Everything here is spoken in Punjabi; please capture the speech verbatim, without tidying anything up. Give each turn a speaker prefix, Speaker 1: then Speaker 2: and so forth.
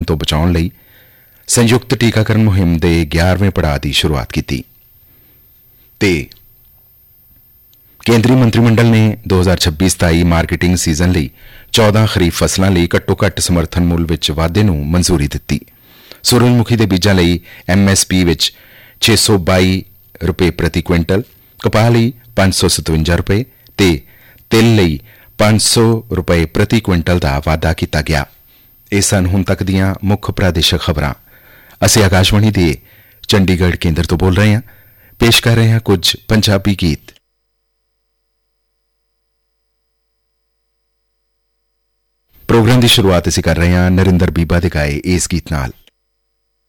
Speaker 1: ਤੋਂ ਬਚਾਉਣ ਲਈ ਸੰਯੁਕਤ ਟੀਕਾਕਰਨ ਮੁਹਿੰਮ ਦੇ ਗਿਆਰਵੇਂ ਪੜਾਅ ਦੀ ਸ਼ੁਰੂਆਤ ਕੀਤੀ। ਤੇ ਕੇਂਦਰੀ ਮੰਤਰੀ ਮੰਡਲ ਨੇ ਦੋ ਹਜ਼ਾਰ ਛੱਬੀ ਸਤਾਈ ਮਾਰਕੀਟਿੰਗ ਸੀਜ਼ਨ ਲਈ ਚੌਦਾਂ ਖਰੀਫ ਫਸਲਾਂ ਲਈ ਘੱਟੋ ਘੱਟ ਸਮਰਥਨ ਮੁੱਲ ਵਿੱਚ ਵਾਧੇ ਨੂੰ ਮਨਜ਼ੂਰੀ ਦਿੱਤੀ। ਸੂਰਜਮੁਖੀ ਦੇ ਬੀਜਾਂ ਲਈ ਐਮ ਐਸ ਪੀ ਵਿੱਚ ਛੇ ਸੌ ਬਾਈ ਰੁਪਏ ਪ੍ਰਤੀ ਕੁਇੰਟਲ, ਕਪਾਹ ਲਈ ਪੰਜ ਸੌ ਸਤਵੰਜਾ ਰੁਪਏ ਤੇ ਤਿਲ ਲਈ ਪੰਜ ਸੌ ਰੁਪਏ ਪ੍ਰਤੀ ਕੁਇੰਟਲ ਦਾ ਵਾਧਾ ਕੀਤਾ ਗਿਆ। ਇਹ ਸਨ ਹੁਣ ਤੱਕ ਦੀਆਂ ਮੁੱਖ ਪ੍ਰਾਦੇਸ਼ਿਕ ਖਬਰਾਂ। ਅਸੀਂ ਆਕਾਸ਼ਵਾਣੀ ਦੇ ਚੰਡੀਗੜ੍ਹ ਕੇਂਦਰ ਤੋਂ ਬੋਲ ਰਹੇ ਹਾਂ। ਪੇਸ਼ ਕਰ ਰਹੇ ਹਾਂ ਕੁਝ ਪੰਜਾਬੀ ਗੀਤ। ਪ੍ਰੋਗਰਾਮ ਦੀ ਸ਼ੁਰੂਆਤ ਅਸੀਂ ਕਰ ਰਹੇ ਹਾਂ ਨਰਿੰਦਰ ਬੀਬਾ ਦੇ ਗਾਏ ਇਸ ਗੀਤ ਨਾਲ।